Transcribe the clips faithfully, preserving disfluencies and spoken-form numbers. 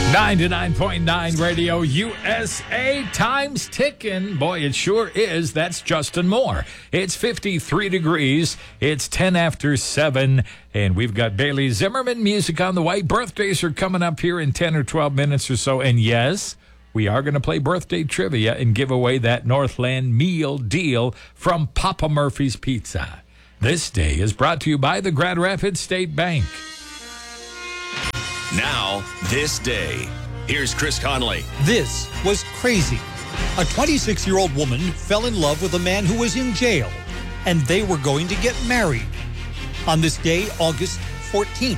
ninety-nine point nine Radio U S A. Time's ticking. Boy, it sure is. That's Justin Moore. It's fifty-three degrees. It's ten after seven. And we've got Bailey Zimmerman music on the way. Birthdays are coming up here in ten or twelve minutes or so. And yes, we are going to play birthday trivia and give away that Northland meal deal from Papa Murphy's Pizza. This day is brought to you by the Grand Rapids State Bank. Now, this day. Here's Chris Conley. This was crazy. A twenty-six-year-old woman fell in love with a man who was in jail, and they were going to get married. On this day, August fourteenth.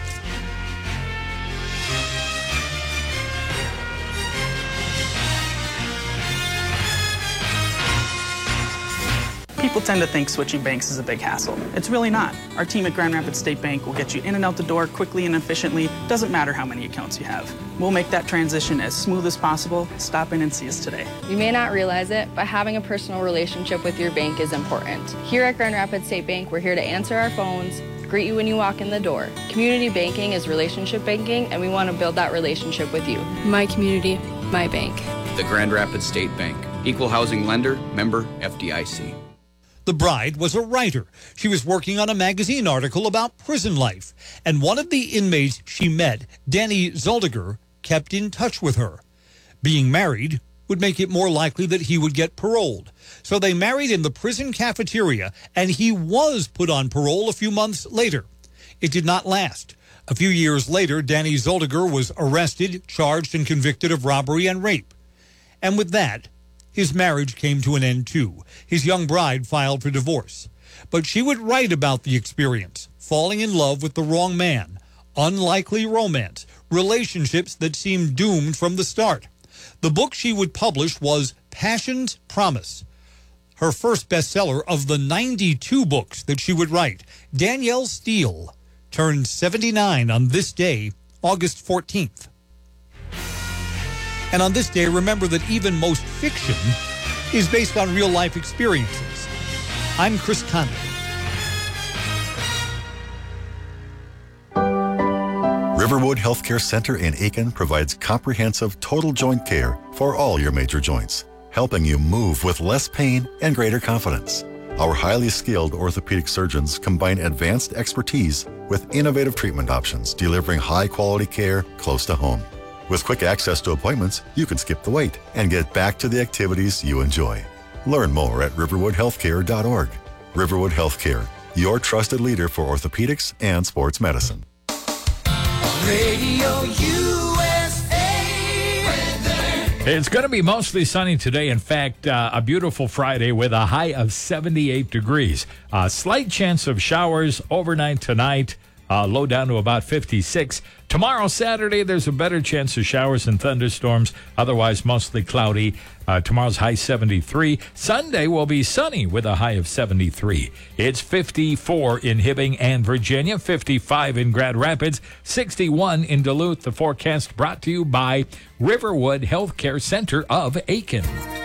People tend to think switching banks is a big hassle. It's really not. Our team at Grand Rapids State Bank will get you in and out the door quickly and efficiently. Doesn't matter how many accounts you have. We'll make that transition as smooth as possible. Stop in and see us today. You may not realize it, but having a personal relationship with your bank is important. Here at Grand Rapids State Bank, we're here to answer our phones, greet you when you walk in the door. Community banking is relationship banking, and we want to build that relationship with you. My community, my bank. The Grand Rapids State Bank. Equal housing lender, member F D I C. The bride was a writer. She was working on a magazine article about prison life, and one of the inmates she met, Danny Zoldiger, kept in touch with her. Being married would make it more likely that he would get paroled. So they married in the prison cafeteria, and he was put on parole a few months later. It did not last. A few years later, Danny Zoldiger was arrested, charged, and convicted of robbery and rape. And with that, his marriage came to an end, too. His young bride filed for divorce. But she would write about the experience, falling in love with the wrong man, unlikely romance, relationships that seemed doomed from the start. The book she would publish was Passion's Promise, her first bestseller of the ninety-two books that she would write. Danielle Steele turned seventy-nine on this day, August fourteenth. And on this day, remember that even most fiction is based on real-life experiences. I'm Chris Conley. Riverwood Healthcare Center in Aiken provides comprehensive total joint care for all your major joints, helping you move with less pain and greater confidence. Our highly skilled orthopedic surgeons combine advanced expertise with innovative treatment options, delivering high-quality care close to home. With quick access to appointments, you can skip the wait and get back to the activities you enjoy. Learn more at riverwood healthcare dot org. Riverwood Healthcare, your trusted leader for orthopedics and sports medicine. Radio U S A weather. It's going to be mostly sunny today. In fact, uh, a beautiful Friday with a high of seventy-eight degrees. A slight chance of showers overnight tonight. Uh, low down to about fifty-six. Tomorrow, Saturday, there's a better chance of showers and thunderstorms. Otherwise, mostly cloudy. Uh, tomorrow's high seventy-three. Sunday will be sunny with a high of seventy-three. It's fifty-four in Hibbing and Virginia, fifty-five in Grand Rapids, sixty-one in Duluth. The forecast brought to you by Riverwood Healthcare Center of Aiken.